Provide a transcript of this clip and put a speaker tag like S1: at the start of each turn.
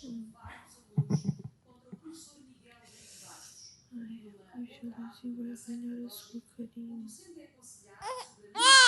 S1: Ai, hoje ela vai ganhar a sua carinha.